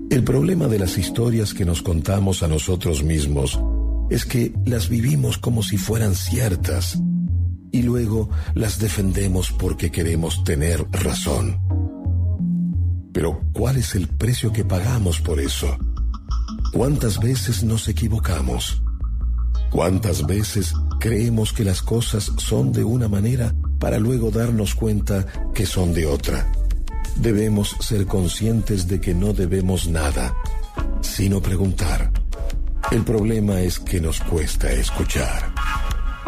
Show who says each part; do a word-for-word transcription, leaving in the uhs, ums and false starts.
Speaker 1: El problema de las historias que nos contamos a nosotros mismos es que las vivimos como si fueran ciertas y luego las defendemos porque queremos tener razón. Pero ¿cuál es el precio que pagamos por eso? ¿Cuántas veces nos equivocamos? ¿Cuántas veces creemos que las cosas son de una manera para luego darnos cuenta que son de otra? Debemos ser conscientes de que no debemos nada, sino preguntar. El problema es que nos cuesta escuchar.